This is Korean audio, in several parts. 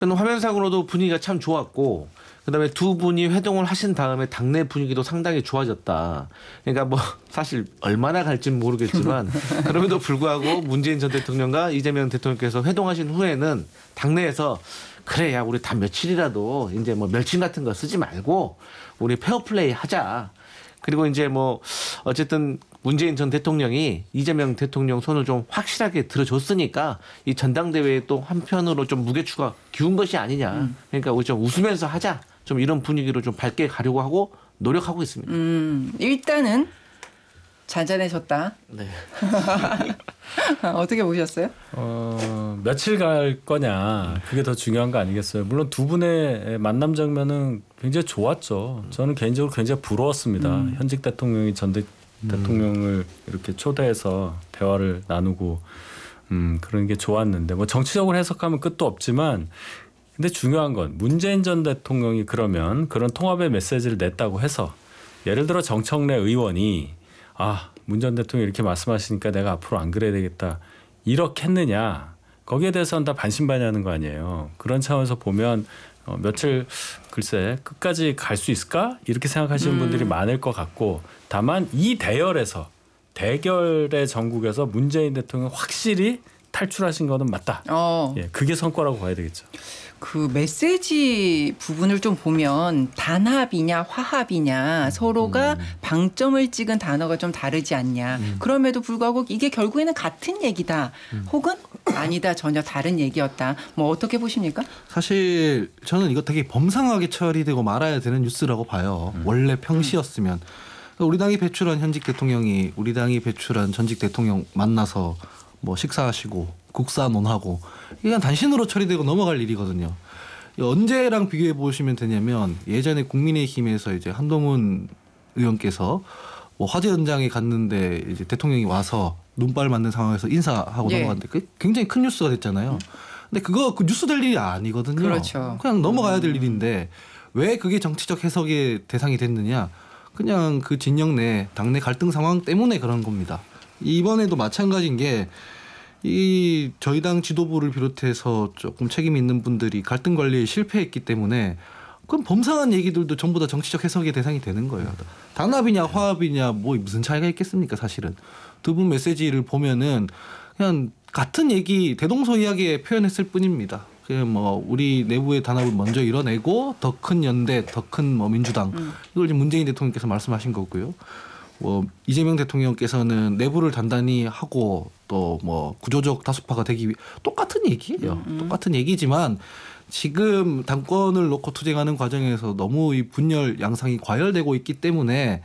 화면상으로도 분위기가 참 좋았고 그다음에 두 분이 회동을 하신 다음에 당내 분위기도 상당히 좋아졌다. 그러니까 뭐 사실 얼마나 갈지는 모르겠지만 그럼에도 불구하고 문재인 전 대통령과 이재명 대통령께서 회동하신 후에는 당내에서 그래 야 우리 다 며칠이라도 이제 뭐 멸치 같은 거 쓰지 말고 우리 페어플레이 하자. 그리고 이제 뭐 어쨌든 문재인 전 대통령이 이재명 대통령 손을 좀 확실하게 들어줬으니까 이 전당대회에 또 한편으로 좀 무게추가 기운 것이 아니냐. 그러니까 우리 좀 웃으면서 하자. 좀 이런 분위기로 좀 밝게 가려고 하고 노력하고 있습니다. 일단은 잔잔해졌다. 네. 어떻게 보셨어요? 며칠 갈 거냐 그게 더 중요한 거 아니겠어요. 물론 두 분의 만남 장면은 굉장히 좋았죠. 저는 개인적으로 굉장히 부러웠습니다. 현직 대통령이 전 대통령을 이렇게 초대해서 대화를 나누고 그런 게 좋았는데 뭐 정치적으로 해석하면 끝도 없지만 근데 중요한 건 문재인 전 대통령이 그러면 그런 통합의 메시지를 냈다고 해서 예를 들어 정청래 의원이 문 전 대통령이 이렇게 말씀하시니까 내가 앞으로 안 그래야 되겠다 이렇게 했느냐 거기에 대해서는 다 반신반의하는 거 아니에요. 그런 차원에서 보면 며칠 글쎄 끝까지 갈 수 있을까 이렇게 생각하시는 분들이 많을 것 같고 다만 이 대결의 전국에서 문재인 대통령 확실히 탈출하신 거는 맞다. 예, 그게 성과라고 봐야 되겠죠. 그 메시지 부분을 좀 보면 단합이냐 화합이냐 서로가 방점을 찍은 단어가 좀 다르지 않냐. 그럼에도 불구하고 이게 결국에는 같은 얘기다. 혹은 아니다 전혀 다른 얘기였다. 뭐 어떻게 보십니까? 사실 저는 이거 되게 범상하게 처리되고 말아야 되는 뉴스라고 봐요. 원래 평시였으면. 우리 당이 배출한 현직 대통령이 우리 당이 배출한 전직 대통령 만나서 뭐 식사하시고 국사논하고 이건 단신으로 처리되고 넘어갈 일이거든요. 언제랑 비교해 보시면 되냐면 예전에 국민의힘에서 이제 한동훈 의원께서 뭐 화재 현장에 갔는데 이제 대통령이 와서 눈발 맞는 상황에서 인사하고 넘어갔는데 그게 굉장히 큰 뉴스가 됐잖아요. 근데 그거 그 뉴스 될 일이 아니거든요. 그렇죠. 그냥 넘어가야 될 일인데 왜 그게 정치적 해석의 대상이 됐느냐? 그냥 그 진영 내 당내 갈등 상황 때문에 그런 겁니다. 이번에도 마찬가지인 게 이 저희 당 지도부를 비롯해서 조금 책임 있는 분들이 갈등 관리에 실패했기 때문에 그럼 범상한 얘기들도 전부 다 정치적 해석의 대상이 되는 거예요. 단합이냐 화합이냐 뭐 무슨 차이가 있겠습니까 사실은. 두 분 메시지를 보면은 그냥 같은 얘기 대동소이하게 표현했을 뿐입니다. 그냥 뭐 우리 내부의 단합을 먼저 이뤄내고 더 큰 연대, 더 큰 뭐 민주당 이걸 지금 문재인 대통령께서 말씀하신 거고요. 뭐 이재명 대통령께서는 내부를 단단히 하고 또 뭐 구조적 다수파가 되기 위해 똑같은 얘기예요. 똑같은 얘기지만 지금 당권을 놓고 투쟁하는 과정에서 너무 이 분열 양상이 과열되고 있기 때문에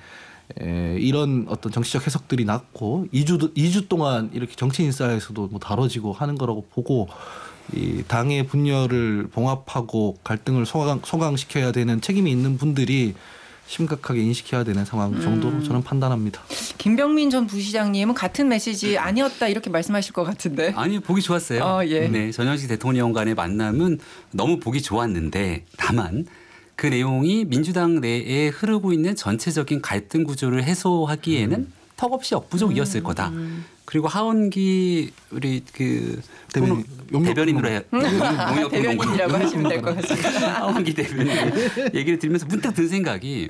이런 어떤 정치적 해석들이 났고 2주 동안 이렇게 정치 인사에서도 뭐 다뤄지고 하는 거라고 보고 이 당의 분열을 봉합하고 갈등을 소강시켜야 되는 책임이 있는 분들이 심각하게 인식해야 되는 상황 정도로 저는 판단합니다. 김병민 전 부시장님은 같은 메시지 아니었다 이렇게 말씀하실 것 같은데. 아니 보기 좋았어요. 예. 네, 전현직 대통령 간의 만남은 너무 보기 좋았는데 다만 그 내용이 민주당 내에 흐르고 있는 전체적인 갈등 구조를 해소하기에는 턱없이 역부족이었을 거다. 그리고 하원기 우리 그 대변인으로 해야 대변인이라고 하시면 될 것 같습니다. 하원기 대변인 얘기를 들으면서 문득 든 생각이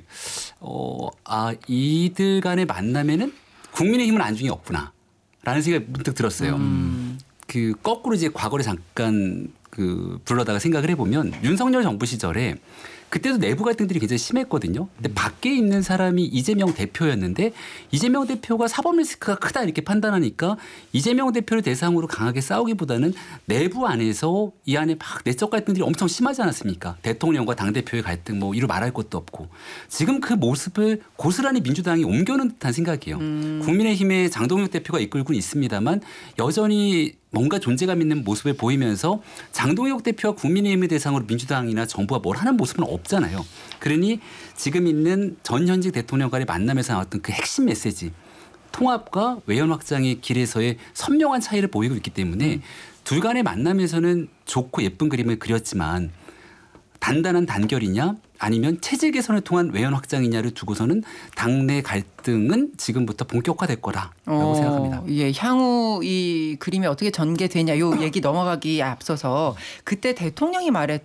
이들 간의 만남에는 국민의힘은 안중이 없구나라는 생각이 문득 들었어요. 그 거꾸로 이제 과거를 잠깐 그 불러다가 생각을 해보면 윤석열 정부 시절에 그때도 내부 갈등들이 굉장히 심했거든요. 근데 밖에 있는 사람이 이재명 대표였는데 이재명 대표가 사법 리스크가 크다 이렇게 판단하니까 이재명 대표를 대상으로 강하게 싸우기보다는 내부 안에서 이 안에 막 내적 갈등들이 엄청 심하지 않았습니까? 대통령과 당대표의 갈등 뭐 이루 말할 것도 없고 지금 그 모습을 고스란히 민주당이 옮겨놓은 듯한 생각이에요. 국민의힘의 장동혁 대표가 이끌고는 있습니다만 여전히 뭔가 존재감 있는 모습을 보이면서 장동혁 대표와 국민의힘을 대상으로 민주당이나 정부가 뭘 하는 모습은 없잖아요. 그러니 지금 있는 전 현직 대통령 간의 만남에서 나왔던 그 핵심 메시지 통합과 외연 확장의 길에서의 선명한 차이를 보이고 있기 때문에 둘 간의 만남에서는 좋고 예쁜 그림을 그렸지만 단단한 단결이냐 아니면 체제 개선을 통한 외연 확장이냐를 두고서는 당내 갈등은 지금부터 본격화될 거라고 생각합니다. 예, 향후 이 그림이 어떻게 전개되냐 요 얘기 넘어가기 앞서서 그때 대통령이 말했던